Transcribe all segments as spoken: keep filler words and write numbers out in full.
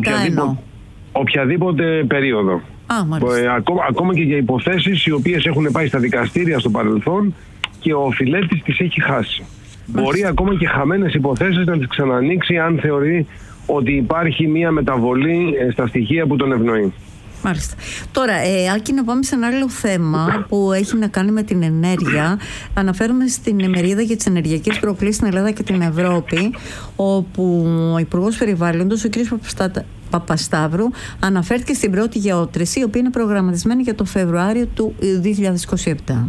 οποιαδήποτε, οποιαδήποτε περίοδο. Α, ε, ακόμα, ακόμα και για υποθέσεις οι οποίες έχουν πάει στα δικαστήρια στο παρελθόν και ο οφειλέτης τις έχει χάσει. Μάλιστα. Μπορεί ακόμα και χαμένες υποθέσεις να τις ξανανοίξει αν θεωρεί ότι υπάρχει μια μεταβολή στα στοιχεία που τον ευνοεί. Μάλιστα. Τώρα, ε, Άκη, να πάμε σε ένα άλλο θέμα που έχει να κάνει με την ενέργεια. Αναφέρομαι στην ημερίδα για τις ενεργειακές προκλήσεις στην Ελλάδα και την Ευρώπη, όπου ο Υπουργός Περιβάλλοντος, ο κ. Παπασταύρου, αναφέρθηκε στην πρώτη γεώτρηση, η οποία είναι προγραμματισμένη για το Φεβρουάριο του δύο χιλιάδες είκοσι επτά.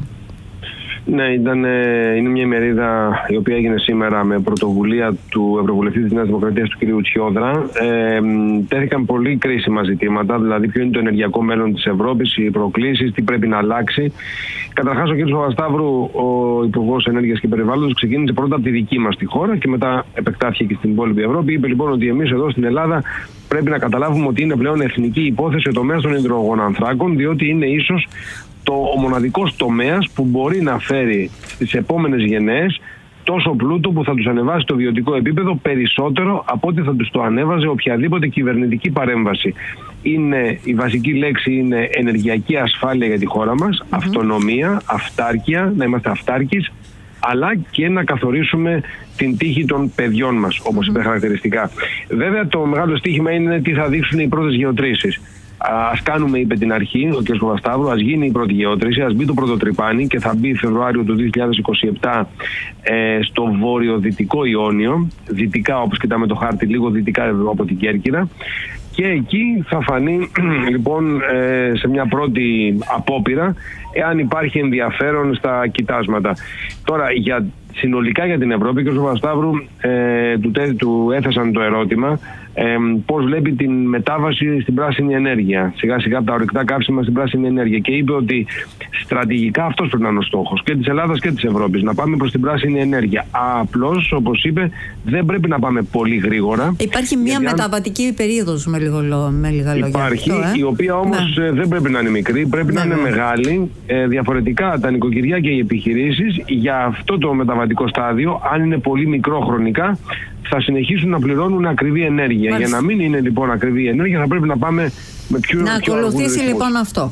Ναι, ήταν, είναι μια ημερίδα η οποία έγινε σήμερα με πρωτοβουλία του Ευρωβουλευτή της Νέας Δημοκρατίας, του κ. Τσιόδρα. Ε, τέθηκαν πολύ κρίσιμα ζητήματα, δηλαδή ποιο είναι το ενεργειακό μέλλον της Ευρώπης, οι προκλήσεις, τι πρέπει να αλλάξει. Καταρχάς, ο κ. Παπασταύρου, ο Υπουργός Ενέργειας και Περιβάλλοντος, ξεκίνησε πρώτα από τη δική μας τη χώρα και μετά επεκτάθηκε και στην υπόλοιπη Ευρώπη. Είπε λοιπόν ότι εμείς εδώ στην Ελλάδα πρέπει να καταλάβουμε ότι είναι πλέον εθνική υπόθεση ο τομέας των υδρογονανθράκων, διότι είναι ίσως το, ο μοναδικός τομέας που μπορεί να φέρει στις επόμενες γενναίες τόσο πλούτο που θα τους ανεβάσει το βιωτικό επίπεδο περισσότερο από ό,τι θα τους το ανέβαζε οποιαδήποτε κυβερνητική παρέμβαση. Είναι, η βασική λέξη είναι ενεργειακή ασφάλεια για τη χώρα μας, mm-hmm. αυτονομία, αυτάρκεια, να είμαστε αυτάρκεις, αλλά και να καθορίσουμε την τύχη των παιδιών μας, όπως mm-hmm. είπε χαρακτηριστικά. Βέβαια, το μεγάλο στοίχημα είναι τι θα δείξουν οι πρώτες γεωτρήσεις. Ας κάνουμε, είπε την αρχή ο κ. Παπασταύρου, ας γίνει η πρώτη γεώτρηση, ας μπει το πρώτο τρυπάνι και θα μπει Φεβρουάριο του δύο χιλιάδες είκοσι επτά ε, στο βόρειο-δυτικό Ιόνιο, δυτικά όπως κοιτάμε το χάρτη, λίγο δυτικά από την Κέρκυρα. Και εκεί θα φανεί λοιπόν ε, σε μια πρώτη απόπειρα εάν υπάρχει ενδιαφέρον στα κοιτάσματα. Τώρα, για, συνολικά για την Ευρώπη, και ο Παπασταύρου ε, του, του έθεσαν το ερώτημα ε, πώς βλέπει την μετάβαση στην πράσινη ενέργεια, σιγά σιγά από τα ορυκτά καύσιμα στην πράσινη ενέργεια, και είπε ότι στρατηγικά αυτός πρέπει να είναι ο στόχος και της Ελλάδας και της Ευρώπης, να πάμε προς την πράσινη ενέργεια. Απλώς, όπως είπε, δεν πρέπει να πάμε πολύ γρήγορα. Υπάρχει μια μεταβατική αν... περίοδος με, λίγο, με λίγα λόγια. Υπάρχει, αυτό, ε? η οποία όμως ναι. δεν πρέπει να είναι μικρή, πρέπει ναι, να είναι ναι. μεγάλη. Ε, διαφορετικά τα νοικοκυριά και οι επιχειρήσεις για αυτό το μεταβατικό στάδιο, αν είναι πολύ μικρό χρονικά, θα συνεχίσουν να πληρώνουν ακριβή ενέργεια. Μάλιστα. Για να μην είναι λοιπόν ακριβή η ενέργεια, θα πρέπει να πάμε με πιο, να πιο ακολουθήσει λοιπόν αυτό.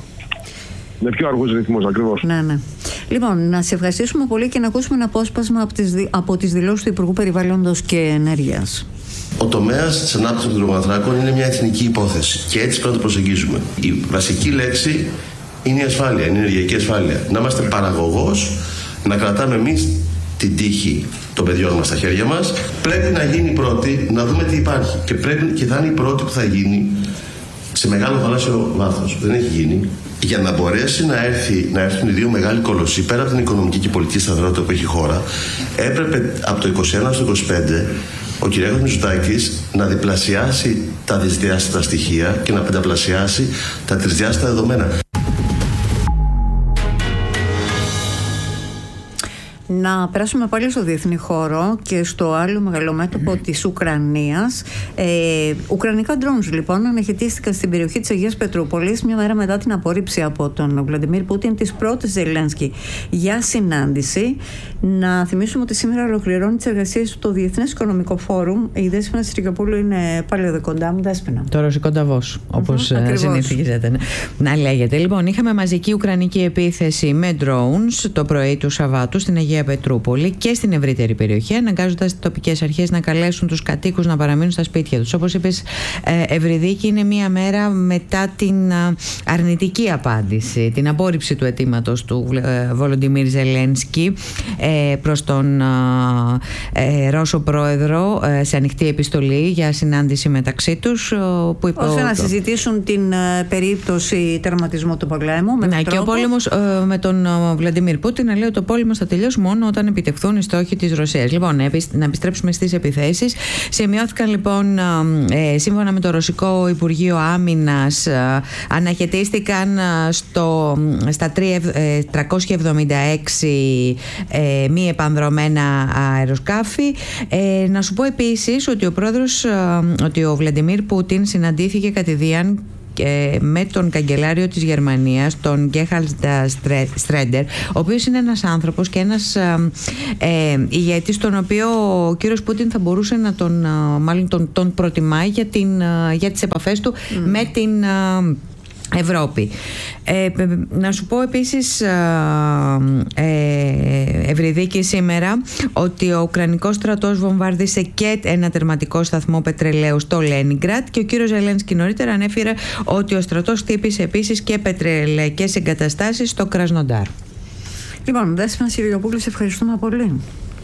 Με πιο αργούς ρυθμούς, ακριβώς. Ναι, ναι. Λοιπόν, να σε ευχαριστήσουμε πολύ και να ακούσουμε ένα απόσπασμα από τις, από τις δηλώσεις του Υπουργού Περιβάλλοντος και Ενέργειας. Ο τομέας της ανάπτυξης των υδρογονανθράκων είναι μια εθνική υπόθεση και έτσι πρέπει να το προσεγγίζουμε. Η βασική λέξη είναι η ασφάλεια, είναι η ενεργειακή ασφάλεια. Να είμαστε παραγωγός, να κρατάμε εμείς την τύχη των παιδιών μας στα χέρια μας. Πρέπει να γίνει η πρώτη, να δούμε τι υπάρχει. Και, πρέπει, και θα είναι η πρώτη που θα γίνει σε μεγάλο θαλάσσιο βάθος. Δεν έχει γίνει. Για να μπορέσει να, έρθει, να έρθουν οι δύο μεγάλοι κολοσσοί, πέρα από την οικονομική και πολιτική σταθερότητα που έχει η χώρα, έπρεπε από το είκοσι ένα στο είκοσι πέντε ο κ. Μητσοτάκης να διπλασιάσει τα δυσδιάστατα στοιχεία και να πενταπλασιάσει τα τρισδιάστατα δεδομένα. Να περάσουμε πάλι στο διεθνή χώρο και στο άλλο μεγαλομέτωπο της Ουκρανίας. Ε, ουκρανικά drones λοιπόν αναχαιτίστηκαν στην περιοχή της Αγίας Πετρούπολης μια μέρα μετά την απόρριψη από τον Βλαντιμίρ Πούτιν της πρώτης Ζελένσκι για συνάντηση. Να θυμίσουμε ότι σήμερα ολοκληρώνει τις εργασίες του το Διεθνές Οικονομικό Φόρουμ. Η Δέσποινα Συρικιοπούλου είναι πάλι εδώ κοντά μου. Δέσποινα. Το ρωσικό Νταβός, όπως mm-hmm, συνηθίζεται. Ναι. Να λέγεται. Λοιπόν, είχαμε μαζική ουκρανική επίθεση με drones το πρωί του Σαββάτου στην Αγία Πετρούπολη και στην ευρύτερη περιοχή, αναγκάζοντας τις τοπικές αρχές να καλέσουν τους κατοίκους να παραμείνουν στα σπίτια τους. Όπως είπες, Ευρυδίκη, είναι μία μέρα μετά την αρνητική απάντηση, την απόρριψη του αιτήματος του Βολοντιμίρ Ζελένσκι προς τον Ρώσο πρόεδρο σε ανοιχτή επιστολή για συνάντηση μεταξύ τους. Ώστε να συζητήσουν την περίπτωση τερματισμού του πολέμου. Να, και ο πόλεμος με τον Βλαντιμίρ Πούτιν να λέει ότι ο πόλεμος θα τελειώσει μόνο όταν επιτευχθούν οι στόχοι της Ρωσίας. Λοιπόν, να επιστρέψουμε στις επιθέσεις. Σημειώθηκαν λοιπόν, ε, σύμφωνα με το Ρωσικό Υπουργείο Άμυνας, ε, αναχαιτίστηκαν στο, στα τριακόσια εβδομήντα έξι ε, μη επανδρωμένα αεροσκάφη. Ε, να σου πω επίσης ότι ο πρόεδρος, ε, ότι ο Βλαντιμίρ Πούτιν συναντήθηκε κατηδίαν ε, με τον καγκελάριο της Γερμανίας, τον Γκέρχαρντ Στρέντερ, ο οποίος είναι ένας άνθρωπος και ένας ε, ε, ηγέτης, τον οποίο ο κύριος Πούτιν θα μπορούσε να τον, μάλλον τον, τον προτιμάει για, την, για τις επαφές του mm. με την ε, Ευρώπη. Ε, να σου πω επίσης, ε, Ευρυδίκη, σήμερα ότι ο Ουκρανικός στρατός βομβάρδισε και ένα τερματικό σταθμό πετρελαίου στο Λένιγκραντ, και ο κύριος Ζελένσκι νωρίτερα ανέφερε ότι ο στρατός χτύπησε επίσης και πετρελαϊκές εγκαταστάσεις στο Κρασνοντάρ. Λοιπόν, Δέσποινα Συριοπούλου, σε ευχαριστούμε πολύ.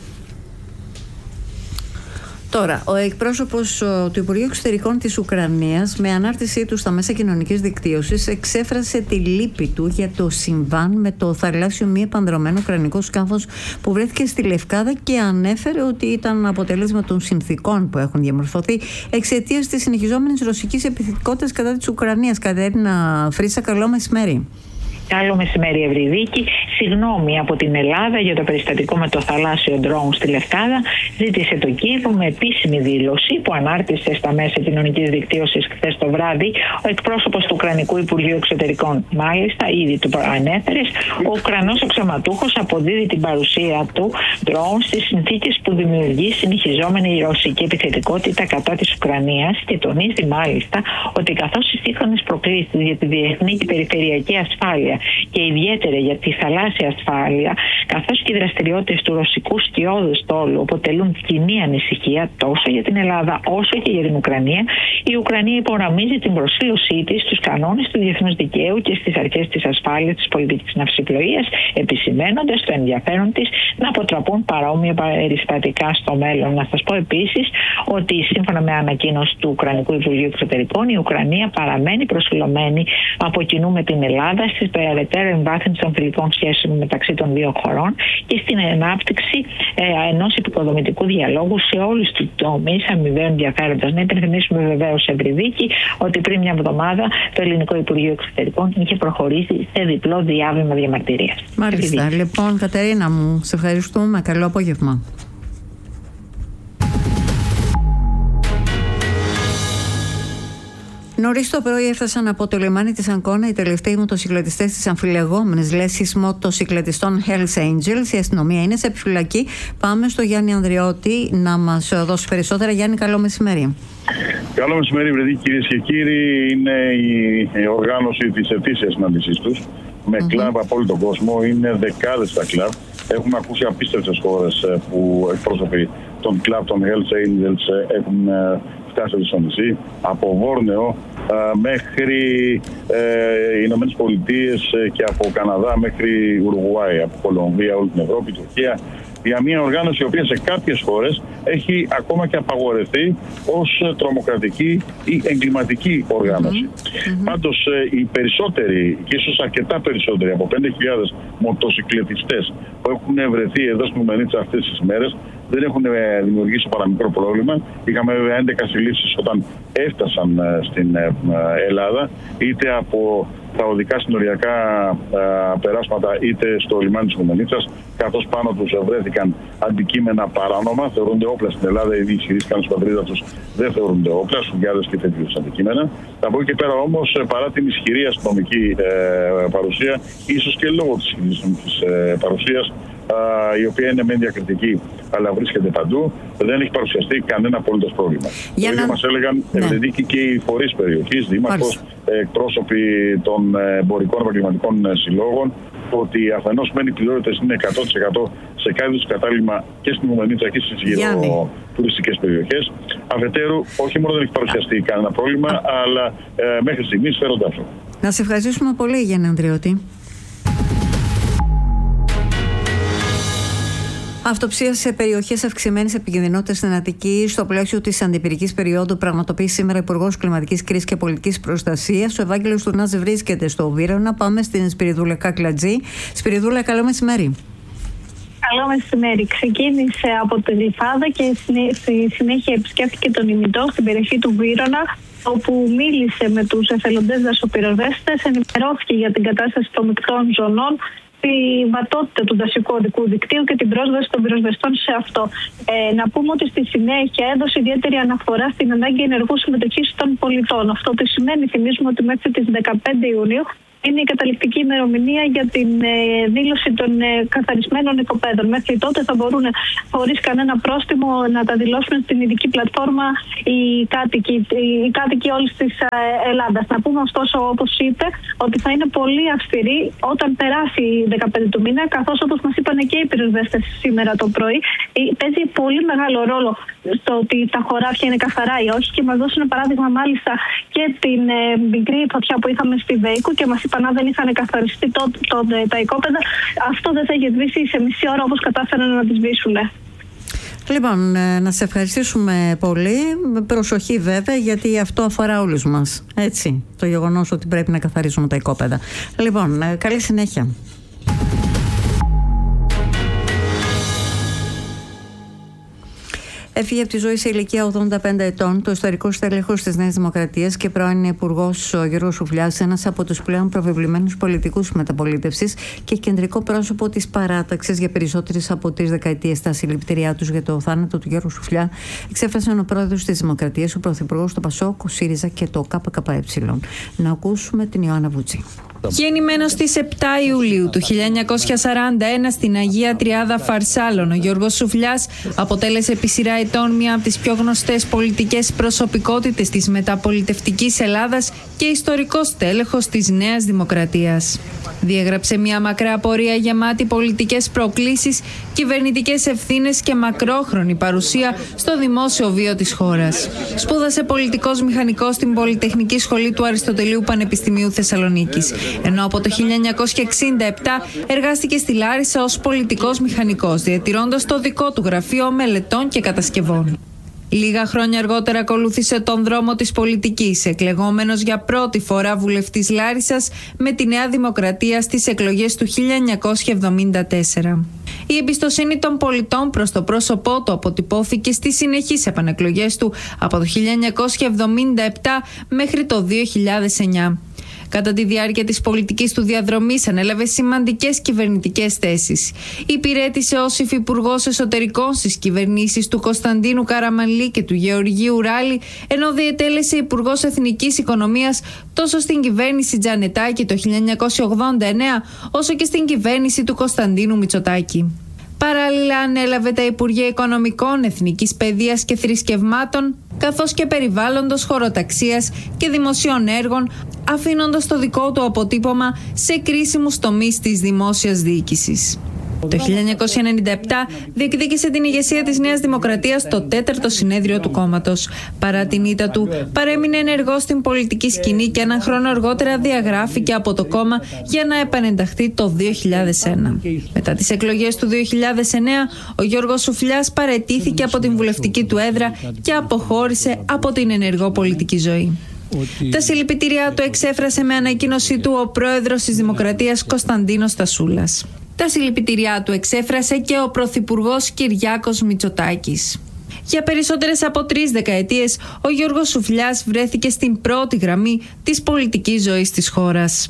Τώρα, ο εκπρόσωπος του Υπουργείου Εξωτερικών της Ουκρανίας, με ανάρτησή του στα μέσα κοινωνικής δικτύωσης, εξέφρασε τη λύπη του για το συμβάν με το θαλάσσιο μη επανδρωμένο ουκρανικό σκάφος που βρέθηκε στη Λευκάδα, και ανέφερε ότι ήταν αποτέλεσμα των συνθήκων που έχουν διαμορφωθεί εξαιτίας της συνεχιζόμενης ρωσικής επιθετικότητας κατά της Ουκρανίας. Κατέρινα Φρίτσα, καλό μεσημέρι. Καλό μεσημέρι, Ευρυδίκη. Συγγνώμη από την Ελλάδα για το περιστατικό με το θαλάσσιο ντρόουν στη Λευκάδα, ζήτησε το Κίεβο με επίσημη δήλωση που ανάρτησε στα μέσα κοινωνικής δικτύωσης χθες το βράδυ ο εκπρόσωπος του Ουκρανικού Υπουργείου Εξωτερικών. Μάλιστα, ήδη του ανέφερες, ο Ουκρανός αξιωματούχος αποδίδει την παρουσία του ντρόουν στις συνθήκες που δημιουργεί συνεχιζόμενη ρωσική επιθετικότητα κατά της Ουκρανίας, και τονίζει μάλιστα ότι καθώς οι σύγχρονες προκλήσεις για τη διεθνή και περιφερειακή ασφάλεια και ιδιαίτερα για τη θαλάσσια ασφάλεια, καθώς και οι δραστηριότητες του ρωσικού σκιώδου στόλου αποτελούν κοινή ανησυχία τόσο για την Ελλάδα όσο και για την Ουκρανία, η Ουκρανία υπογραμμίζει την προσήλωσή της στους κανόνες του διεθνούς δικαίου και στις αρχές της ασφάλειας της πολιτικής ναυσιπλοείας, επισημαίνοντας το ενδιαφέρον της να αποτραπούν παρόμοια περιστατικά στο μέλλον. Να σας πω επίσης ότι σύμφωνα με ανακοίνωση του Ουκρανικού Υπουργείου Εξωτερικών, η Ουκρανία παραμένει προσιλωμένη από κοινού με την Ελλάδα στις περαιτέρω εμβάθυνση των φιλικών σχέσεων μεταξύ των δύο χωρών και στην ανάπτυξη ε, ενός επικοδομητικού διαλόγου σε όλους τους τομείς αμοιβαίου ενδιαφέροντος. Να υπενθυμίσουμε βεβαίως, Ευρυδίκη, ότι πριν μια εβδομάδα το Ελληνικό Υπουργείο Εξωτερικών είχε προχωρήσει σε διπλό διάβημα διαμαρτυρίας. Μάλιστα. Ευρυδίκη. Λοιπόν, Κατερίνα μου, σε ευχαριστούμε. Καλό απόγευμα. Νωρίς το πρωί έφτασαν από το λιμάνι της Αγκώνα οι τελευταίοι μοτοσυκλετιστές της αμφιλεγόμενης λέσχης μοτοσυκλετιστών Hells Angels. Η αστυνομία είναι σε επιφυλακή. Πάμε στο Γιάννη Ανδριώτη να μας δώσει περισσότερα. Γιάννη, καλό μεσημέρι. Καλό μεσημέρι, βρεδί, κυρίες και κύριοι. Είναι η οργάνωση της ετήσιας συνάντησής τους με mm-hmm. κλαμπ από όλο τον κόσμο. Είναι δεκάδες τα κλαμπ. Έχουμε ακούσει απίστευτες χώρες που εκπρόσωποι των κλαμπ των Hells Angels έχουν φτάσει στο νησί, από Βόρνεο μέχρι ε, Ηνωμένες Πολιτείες και από Καναδά μέχρι Ουρουγουάη, από Κολομβία, όλη την Ευρώπη, Τουρκία. Για μια οργάνωση η οποία σε κάποιες χώρες έχει ακόμα και απαγορευτεί ως τρομοκρατική ή εγκληματική οργάνωση. Mm-hmm. Πάντως οι περισσότεροι, και ίσως αρκετά περισσότεροι, από πέντε χιλιάδες μοτοσυκλετιστές που έχουν βρεθεί εδώ στην Ουμενίτσα αυτές τις μέρες, δεν έχουν δημιουργήσει παρά μικρό πρόβλημα. Είχαμε βέβαια έντεκα συλλήψεις όταν έφτασαν στην Ελλάδα, είτε από τα οδικά συνοριακά περάσματα είτε στο λιμάνι της Ουμενίτσας, καθώς πάνω τους βρέθηκαν αντικείμενα παράνομα, θεωρούνται όπλα στην Ελλάδα, ήδη ισχυρίστηκαν στην πατρίδα τους, δεν θεωρούνται όπλα, σουγιάδες και τέτοιους αντικείμενα. Από εκεί και πέρα όμως, παρά την ισχυρή αστυνομική παρουσία, ίσως και λόγω της ισχυρής παρουσίας, η οποία είναι μεν διακριτική αλλά βρίσκεται παντού, δεν έχει παρουσιαστεί κανένα απολύτως πρόβλημα. Για το ίδιο να... μας έλεγαν ναι. Ευρυδίκη και οι φορείς περιοχής, δήμαρχος, εκπρόσωποι των εμπορικών επαγγελματικών συλλόγων, ότι αφενός μεν οι πληρότητες είναι εκατό τοις εκατό σε κάθε τους κατάλημα και στην Ουμενίτσα και στις γύρω τουριστικές περιοχές. Αφετέρου, όχι μόνο δεν έχει παρουσιαστεί κανένα πρόβλημα, Α. αλλά ε, μέχρι στιγμής φέρονται αυτό. Να σε ευχαριστήσουμε πολύ, Γιάννη Ανδριώτη. Αυτοψία σε περιοχές αυξημένης επικινδυνότητας στην Αττική στο πλαίσιο της αντιπυρικής περίοδου πραγματοποιεί σήμερα ο Υπουργός Κλιματικής Κρίσης και Πολιτικής Προστασίας. Ο Ευάγγελος Τουρνάς βρίσκεται στο Βύρωνα. Πάμε στην Σπυριδούλα Κακλατζή. Σπυριδούλα, καλό μεσημέρι. Καλό μεσημέρι. Ξεκίνησε από τη Γλυφάδα και στη συνέχεια επισκέφθηκε τον Ημιτό στην περιοχή του Βύρωνα, όπου μίλησε με τους εθελοντές δασοπυροσβέστες, ενημερώθηκε για την κατάσταση των μεικτών ζωνών τη βατότητα του δασικού οδικού δικτύου και την πρόσβαση των πυροσβεστών σε αυτό. Ε, να πούμε ότι στη συνέχεια έδωσε ιδιαίτερη αναφορά στην ανάγκη ενεργού συμμετοχής των πολιτών. Αυτό τι σημαίνει, θυμίζουμε ότι μέχρι τις δεκαπέντε Ιουνίου είναι η καταληκτική ημερομηνία για την ε, δήλωση των ε, καθαρισμένων οικοπαίδων. Μέχρι τότε θα μπορούν χωρίς κανένα πρόστιμο να τα δηλώσουν στην ειδική πλατφόρμα οι κάτοικοι, οι κάτοικοι όλης της ε, Ελλάδας. Να πούμε ωστόσο, όπως είπε, ότι θα είναι πολύ αυστηρή όταν περάσει η δεκαπέντε του μήνα, καθώς όπως μας είπαν και οι πυροσβέστες σήμερα το πρωί, παίζει πολύ μεγάλο ρόλο στο ότι τα χωράφια είναι καθαρά ή όχι, και μας δώσουν παράδειγμα μάλιστα και την ε, μικρή φωτιά που είχαμε στη Βέικο και μας είπαν αν δεν είχαν καθαριστεί τότε το, το, τα οικόπεδα, αυτό δεν θα είχε σβήσει σε μισή ώρα όπως κατάφεραν να τη σβήσουν. Λοιπόν, να σε ευχαριστήσουμε πολύ. Προσοχή βέβαια, γιατί αυτό αφορά όλους μας. Έτσι, το γεγονός ότι πρέπει να καθαρίζουμε τα οικόπεδα. Λοιπόν, καλή συνέχεια. Έφυγε από τη ζωή σε ηλικία ογδόντα πέντε ετών το ιστορικό στέλεχος της Νέας Δημοκρατίας και πρώην υπουργός ο Γιώργος Σουφλιάς, ένας από τους πλέον προβεβλημένους πολιτικούς μεταπολίτευσης και κεντρικό πρόσωπο της παράταξης για περισσότερες από τρεις δεκαετίες. Τα συλληπιτήριά τους για το θάνατο του Γιώργου Σουφλιά εξέφρασαν ο πρόεδρος της Δημοκρατίας, ο πρωθυπουργός του ΠΑΣΟΚ, ο ΣΥΡΙΖΑ και το ΚΚΕ. Να ακούσουμε την Ιωάννα Βούτση. Γεννημένος στις επτά Ιουλίου του χίλια εννιακόσια σαράντα ένα στην Αγία Τριάδα Φαρσάλων, ο Γιώργος Σουφλιάς αποτέλεσε επί σειρά ετών μία από τις πιο γνωστές πολιτικές προσωπικότητες της μεταπολιτευτικής Ελλάδας και ιστορικός τέλεχος της Νέας Δημοκρατίας. Διέγραψε μια μακρά πορεία γεμάτη πολιτικές προκλήσεις, κυβερνητικές ευθύνες και μακρόχρονη παρουσία στο δημόσιο βίο της χώρας. Σπούδασε πολιτικός μηχανικός στην Πολυτεχνική Σχολή του Αριστοτελείου Πανεπιστημίου Θεσσαλονίκης, ενώ από το χίλια εννιακόσια εξήντα επτά εργάστηκε στη Λάρισα ως πολιτικός μηχανικός, διατηρώντας το δικό του γραφείο μελετών και κατασκευών. Λίγα χρόνια αργότερα ακολούθησε τον δρόμο της πολιτικής, εκλεγόμενος για πρώτη φορά βουλευτής Λάρισσας με τη Νέα Δημοκρατία στις εκλογές του χίλια εννιακόσια εβδομήντα τέσσερα. Η εμπιστοσύνη των πολιτών προς το πρόσωπό του αποτυπώθηκε στις συνεχείς επανεκλογές του από το χίλια εννιακόσια εβδομήντα επτά μέχρι το δύο χιλιάδες εννιά. Κατά τη διάρκεια της πολιτικής του διαδρομής ανέλαβε σημαντικές κυβερνητικές θέσεις. Υπηρέτησε ως υφυπουργός εσωτερικών στις κυβερνήσεις του Κωνσταντίνου Καραμανλή και του Γεωργίου Ράλη, ενώ διετέλεσε υπουργός εθνικής οικονομίας τόσο στην κυβέρνηση Τζανετάκη το χίλια εννιακόσια ογδόντα εννέα, όσο και στην κυβέρνηση του Κωνσταντίνου Μητσοτάκη. Παράλληλα ανέλαβε τα Υπουργεία Οικονομικών, Εθνικής Παιδείας και Θρησκευμάτων, καθώς και Περιβάλλοντος, Χωροταξίας και Δημοσίων Έργων, αφήνοντας το δικό του αποτύπωμα σε κρίσιμους τομείς της δημόσιας διοίκησης. Το χίλια εννιακόσια ενενήντα επτά διεκδίκησε την ηγεσία της Νέας Δημοκρατίας στο τέταρτο συνέδριο του κόμματος. Παρά την ήττα του, παρέμεινε ενεργός στην πολιτική σκηνή και έναν χρόνο αργότερα διαγράφηκε από το κόμμα για να επανενταχθεί το δύο χιλιάδες ένα. Μετά τις εκλογές του δύο χιλιάδες εννέα, ο Γιώργος Σουφλιάς παραιτήθηκε από την βουλευτική του έδρα και αποχώρησε από την ενεργό πολιτική ζωή. Τα συλληπιτήριά του εξέφρασε με ανακοίνωσή του ο πρόεδρος της Δημοκρατίας Κωνσταντίνος Τασούλας. Τα συλληπιτήριά του εξέφρασε και ο πρωθυπουργός Κυριάκος Μητσοτάκης. Για περισσότερες από τρεις δεκαετίες, ο Γιώργος Σουφλιάς βρέθηκε στην πρώτη γραμμή της πολιτικής ζωής της χώρας.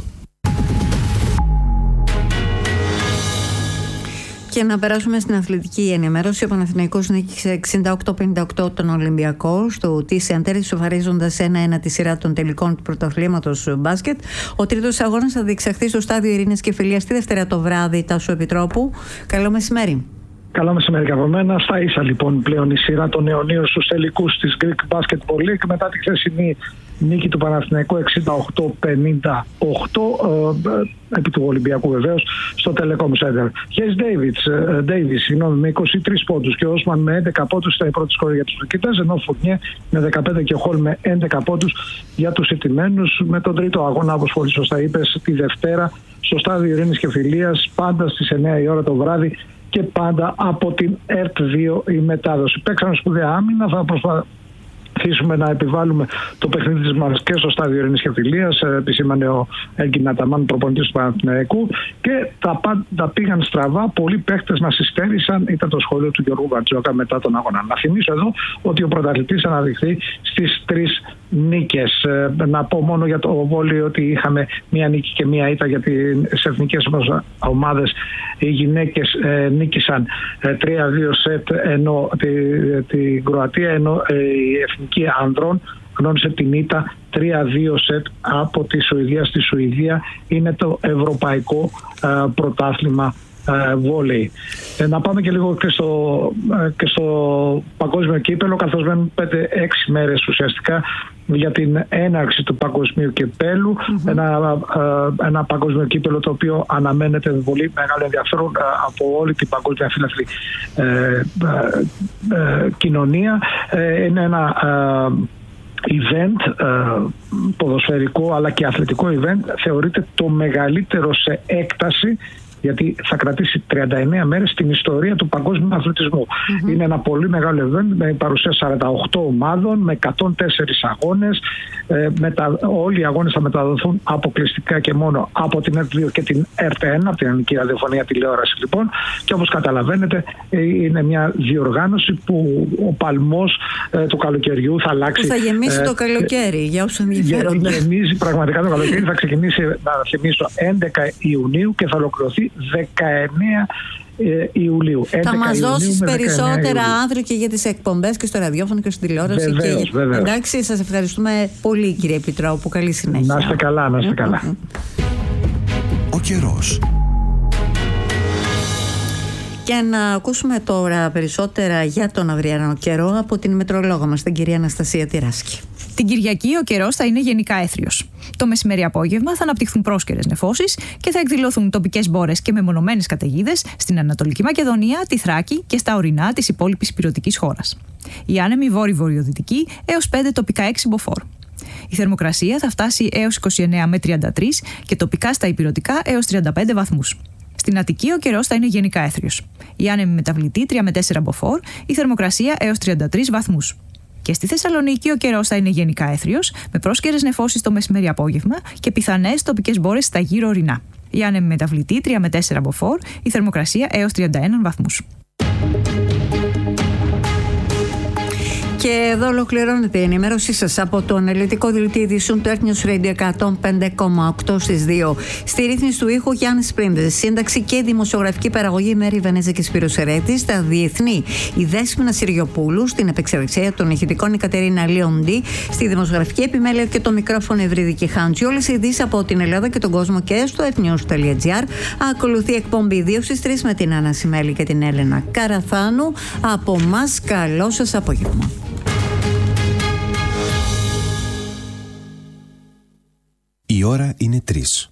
Και να περάσουμε στην αθλητική ενημέρωση. Ο Παναθηναϊκός νίκησε εξήντα οκτώ πενήντα οκτώ τον Ολυμπιακό στο Τίσι Αντέρη, σοφαρίζοντας ένα ένα τη σειρά των τελικών του πρωταθλήματος μπάσκετ. Ο τρίτος αγώνας θα διεξαχθεί στο Στάδιο Ειρήνης και Φιλίας τη Δευτέρα το βράδυ. Τάσου Επιτρόπου, καλό μεσημέρι. Καλό μεσημέρι καθομένα. Στα ίσα λοιπόν πλέον η σειρά των αιωνίων στους τελικούς της Greek Basketball League μετά τη χθεσινή νίκη του Παναθηναϊκού εξήντα οκτώ πενήντα οκτώ ε, επί του Ολυμπιακού βεβαίως στο Telecom Center. Hayes Davis, ε, Davis συγγνώμη, με είκοσι τρεις πόντους και ο Όσμαν με έντεκα πόντους ήταν η πρώτη σκόρη για τους Τουρκίτες, ενώ ο Φουρνιέ με δεκαπέντε και ο Χολ με έντεκα πόντους για τους ηττημένους, με τον τρίτο αγώνα, όπως πολύ σωστά είπες, τη Δευτέρα στο Στάδιο Ειρήνης και Φιλίας, πάντα στις εννιά η ώρα το βράδυ και πάντα από την ΕΡΤ δύο η μετάδοση. Παίξαμε σπουδαία άμυνα, θα προσπαθήσουμε να επιβάλλουμε το παιχνίδι μας και στο Στάδιο Ειρήνης και Φιλίας, επισήμανε ο Έγκιν Αταμάν, προπονητής του Παναθηναϊκού, και τα πάντα πήγαν στραβά. Πολλοί παίχτες μας υστέρησαν, ήταν το σχόλιο του Γιώργου Βαρτζόκα μετά τον αγώνα. Να θυμίσω εδώ ότι ο πρωταθλητής αναδειχθεί στις τρεις νίκες. Να πω μόνο για το βόλεϊ ότι είχαμε μία νίκη και μία ήττα για τις εθνικές ομάδες. Οι γυναίκες ε, νίκησαν ε, τρία δύο σετ ενώ την τη Κροατία, ενώ ε, η εθνική ανδρών γνώρισε την ήττα τρία δύο σετ από τη Σουηδία στη Σουηδία. Είναι το ευρωπαϊκό ε, πρωτάθλημα ε, βόλεϊ. Ε, να πάμε και λίγο και στο, ε, και στο παγκόσμιο κύπελο, καθώς μένουν πέντε έξι μέρες ουσιαστικά για την έναρξη του παγκοσμίου κυπέλου. Mm-hmm. Ένα, ε, ένα παγκόσμιο κύπελο το οποίο αναμένεται με πολύ μεγάλο ενδιαφέρον ε, από όλη την παγκόσμια φίλαθλη ε, ε, ε, κοινωνία. Ε, είναι ένα ε, event ε, ποδοσφαιρικό αλλά και αθλητικό event. Θεωρείται το μεγαλύτερο σε έκταση, γιατί θα κρατήσει τριάντα εννέα μέρες στην ιστορία του παγκόσμιου αθλητισμού. Mm-hmm. Είναι ένα πολύ μεγάλο event με παρουσία σαράντα οκτώ ομάδων, με εκατόν τέσσερις αγώνες. Ε, μετα... Όλοι οι αγώνες θα μεταδοθούν αποκλειστικά και μόνο από την ΕΡΤ δύο και την ΕΡΤ ένα, από την Ελληνική Ραδιοφωνία Τηλεόραση λοιπόν. Και όπως καταλαβαίνετε είναι μια διοργάνωση που ο παλμός ε, του καλοκαιριού θα αλλάξει. Που θα γεμίσει ε, το καλοκαίρι, για όσους ενδιαφέρονται. Γεμίζει πραγματικά το καλοκαίρι, θα ξεκινήσει να γεμίσει έντεκα Ιουνίου και θα ολοκληρωθεί δεκαεννέα Ιουλίου. Θα μας δώσεις περισσότερα άδειο και για τις εκπομπές και στο ραδιόφωνο και στην τηλεόραση. Βεβαίως, και... βεβαίως. Εντάξει, σας ευχαριστούμε πολύ κύριε Επιτρόπου. Καλή συνέχεια. Να είστε καλά, να είστε καλά. Ο καιρός. Και να ακούσουμε τώρα περισσότερα για τον αυριανό καιρό από την μετρολόγο μας, την κυρία Αναστασία Τυράσκη. Την Κυριακή ο καιρός θα είναι γενικά έθριος. Το μεσημέρι απόγευμα θα αναπτυχθούν πρόσκαιρες νεφώσεις και θα εκδηλωθούν τοπικές μπόρες και μεμονωμένες καταιγίδες στην Ανατολική Μακεδονία, τη Θράκη και στα ορεινά της υπόλοιπης ηπειρωτικής χώρας. Η άνεμη βόρειο-βορειοδυτική έως πέντε, τοπικά έξι μποφόρ. Η θερμοκρασία θα φτάσει έως είκοσι εννέα με τριάντα τρία και τοπικά στα ηπειρωτικά έως τριάντα πέντε βαθμούς. Στην Αττική ο καιρός θα είναι γενικά έθριος. Η άνεμη μεταβλητή τρία με τέσσερα μποφόρ, η θερμοκρασία έως τριάντα τρεις βαθμούς. Και στη Θεσσαλονίκη ο καιρός θα είναι γενικά έθριος, με πρόσκαιρες νεφώσεις το μεσημέρι απόγευμα και πιθανές τοπικές μπόρες στα γύρω ορεινά. Η άνεμη μεταβλητή τρία με τέσσερα μποφόρ, η θερμοκρασία έως τριάντα ένα βαθμούς. Και εδώ ολοκληρώνεται η ενημέρωσή σας από το αναλυτικό δελτίο ειδήσεων του Earth News Radio εκατόν πέντε κόμμα οκτώ στις δύο. Στη ρύθμιση του ήχου Γιάννης Πρίντες, σύνταξη και δημοσιογραφική παραγωγή Μέρη Βενέζα και Σπύρος Ερέτης, στα διεθνή η Δέσποινα Συριοπούλου, στην επεξεργασία των ηχητικών η Κατερίνα Λιοντή, στη δημοσιογραφική επιμέλεια και το μικρόφωνο Ευρύδικη Χάντζη. Όλες οι ειδήσεις από την Ελλάδα και τον κόσμο και στο ethnews.gr. Ακολουθεί εκπομπή δύο στις τρεις με την Άννα Σιμέλη και την Έλενα Καραθάνου. Από μας καλό σας απόγευμα. Η ώρα είναι τρεις.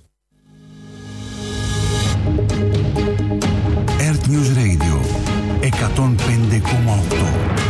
Earth News Radio εκατόν πέντε κόμμα οκτώ.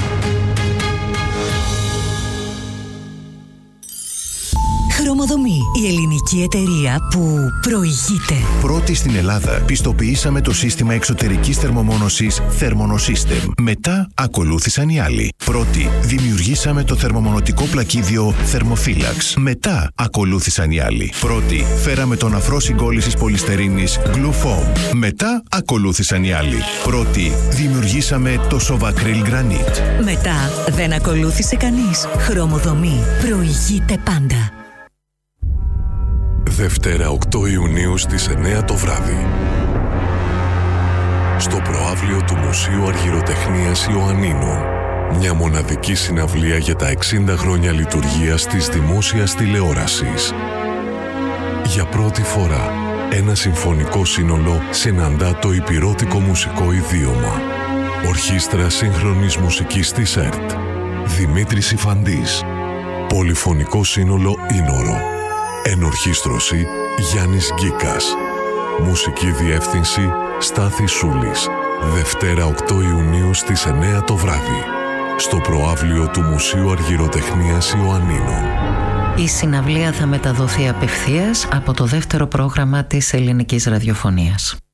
Χρωμοδομή, η ελληνική εταιρεία που προηγείται. Πρώτη στην Ελλάδα πιστοποιήσαμε το σύστημα εξωτερικής θερμομόνωσης Thermonosystem. Μετά ακολούθησαν οι άλλοι. Πρώτη δημιουργήσαμε το θερμομονωτικό πλακίδιο Thermophilax. Μετά ακολούθησαν οι άλλοι. Πρώτη φέραμε τον αφρό συγκόλλησης πολυστερίνης Glufoam. Μετά ακολούθησαν οι άλλοι. Πρώτη δημιουργήσαμε το Sovacryl Granite. Μετά δεν ακολούθησε κανείς. Χρωμοδομή προηγείται πάντα. Δευτέρα οκτώ Ιουνίου στις εννέα το βράδυ. Στο προαύλιο του Μουσείου Αργυροτεχνίας Ιωαννίνων. Μια μοναδική συναυλία για τα εξήντα χρόνια λειτουργίας της δημόσιας τηλεόρασης. Για πρώτη φορά, ένα συμφωνικό σύνολο συναντά το ηπειρώτικο μουσικό ιδίωμα. Ορχήστρα σύγχρονης μουσικής της ΕΡΤ. Δημήτρης Ιφαντής. Πολυφωνικό σύνολο Ίνορο. Ενορχήστρωση Γιάννης Γκίκας. Μουσική διεύθυνση Στάθης Σούλης. Δευτέρα οκτώ Ιουνίου στις εννέα το βράδυ. Στο προαύλιο του Μουσείου Αργυροτεχνίας Ιωαννίνων. Η συναυλία θα μεταδοθεί απευθείας από το δεύτερο πρόγραμμα της ελληνικής ραδιοφωνίας.